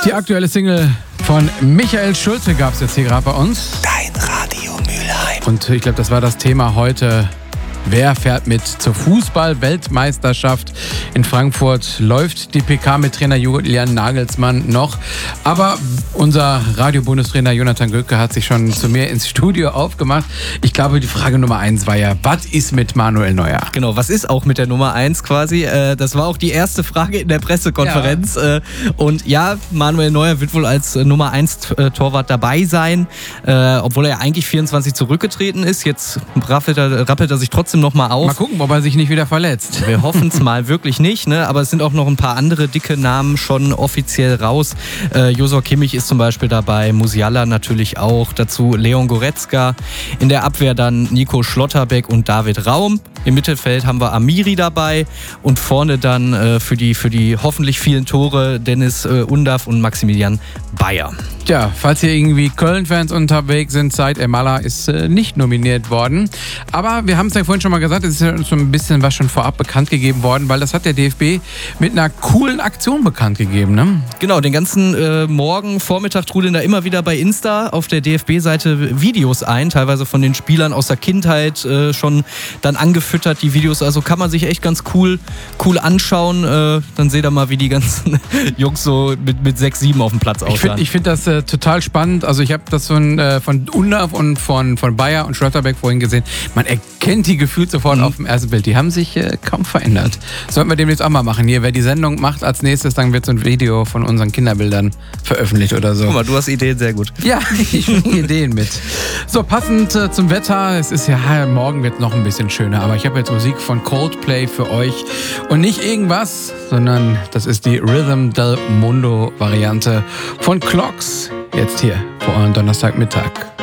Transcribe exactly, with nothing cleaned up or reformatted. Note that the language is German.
Die aktuelle Single von Michael Schulte gab es jetzt hier gerade bei uns. Dein Radio Mülheim. Und ich glaube, das war das Thema heute. Wer fährt mit zur Fußball-Weltmeisterschaft in Frankfurt? Läuft die P K mit Trainer Julian Nagelsmann noch? Aber unser Radio-Bundestrainer Jonathan Göke hat sich schon zu mir ins Studio aufgemacht. Ich glaube, die Frage Nummer eins war ja, was ist mit Manuel Neuer? Genau, was ist auch mit der Nummer eins quasi? Das war auch die erste Frage in der Pressekonferenz. Ja. Und ja, Manuel Neuer wird wohl als Nummer eins Torwart dabei sein, obwohl er eigentlich vierundzwanzig zurückgetreten ist. Jetzt rappelt er, rappelt er sich trotzdem noch mal auf. Mal gucken, ob er sich nicht wieder verletzt. Wir hoffen es mal wirklich nicht, ne? Aber es sind auch noch ein paar andere dicke Namen schon offiziell raus. Äh, Joshua Kimmich ist zum Beispiel dabei, Musiala natürlich auch, dazu Leon Goretzka. In der Abwehr dann Nico Schlotterbeck und David Raum. Im Mittelfeld haben wir Amiri dabei und vorne dann äh, für die, für die hoffentlich vielen Tore Dennis äh, Undav und Maximilian Bayer. Tja, falls hier irgendwie Köln-Fans unterwegs sind, Said Elmalah ist äh, nicht nominiert worden. Aber wir haben es ja vorhin schon mal gesagt, es ist ja schon ein bisschen was schon vorab bekannt gegeben worden, weil das hat der D F B mit einer coolen Aktion bekannt gegeben, ne? Genau, den ganzen äh, Morgen, Vormittag trudeln da immer wieder bei Insta auf der D F B-Seite Videos ein, teilweise von den Spielern aus der Kindheit äh, schon dann angefüttert, die Videos. Also kann man sich echt ganz cool, cool anschauen. Äh, dann seht ihr mal, wie die ganzen Jungs so mit, mit sechs, sieben auf dem Platz aussahen. Ich finde ich find das äh, total spannend. Also ich habe das von, äh, von Undav und von, von Bayer und Schlotterbeck vorhin gesehen. Man erkennt die gefühlt sofort mhm. auf dem ersten Bild. Die haben sich äh, kaum verändert. Sollten wir demnächst auch mal machen. Hier, wer die Sendung macht als nächstes, dann wird so ein Video von unseren Kinderbildern veröffentlicht oder so. Guck mal, du hast Ideen, sehr gut. Ja, ich bringe Ideen mit. So, passend äh, zum Wetter. Es ist ja, morgen wird es noch ein bisschen schöner. Aber ich habe jetzt Musik von Coldplay für euch. Und nicht irgendwas, sondern das ist die Rhythm del Mundo Variante von Clocks. Jetzt hier vor eurem Donnerstagmittag.